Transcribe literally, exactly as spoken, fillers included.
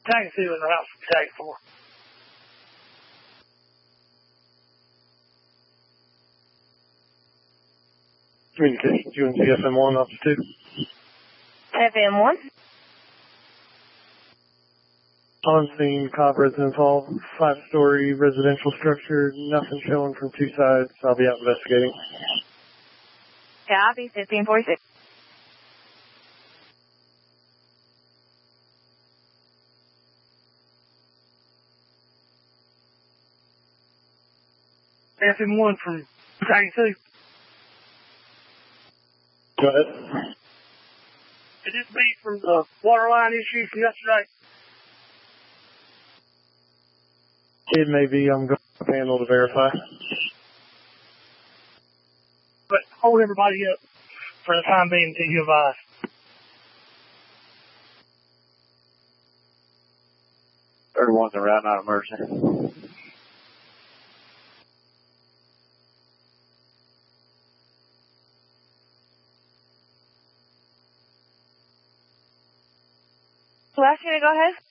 Tag two in the house from tag four. Communications, U N C F M one, officer two. F M one. On scene, Cobb Residence Hall, five-story residential structure, nothing showing from two sides. I'll be out investigating. Copy, fifteen forty-six. F M one from tag two. Go ahead. Could this be from the water line issue from yesterday? It may be. I'm going to panel to verify. But hold everybody up for the time being until you advise. thirty-one's a route, not emergency. Last unit, go ahead.